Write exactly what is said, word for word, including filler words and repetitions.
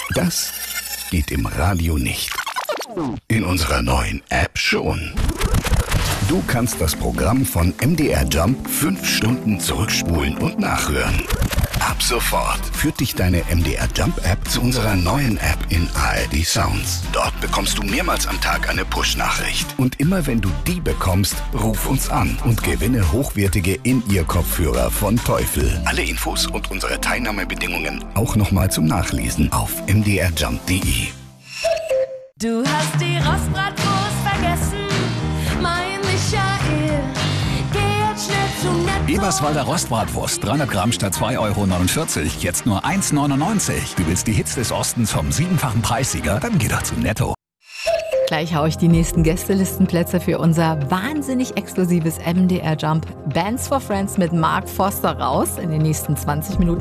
Das geht im Radio nicht. In unserer neuen App schon. Du kannst das Programm von M D R Jump fünf Stunden zurückspulen und nachhören. Ab sofort führt dich deine M D R Jump App zu unserer neuen App in A R D Sounds. Dort bekommst du mehrmals am Tag eine Push-Nachricht. Und immer wenn du die bekommst, ruf uns an und gewinne hochwertige In-Ear-Kopfhörer von Teufel. Alle Infos und unsere Teilnahmebedingungen auch nochmal zum Nachlesen auf m d r jump punkt d e. Du hast die Rostbratwurst vergessen, mein Michael. Geh jetzt schnell zum Netto. Eberswalder Rostbratwurst, dreihundert Gramm statt zwei Euro neunundvierzig, jetzt nur eins neunundneunzig. Du willst die Hits des Ostens vom siebenfachen Preissieger? Dann geh doch zu Netto. Gleich haue ich die nächsten Gästelistenplätze für unser wahnsinnig exklusives M D R Jump Bands for Friends mit Mark Forster raus in den nächsten zwanzig Minuten.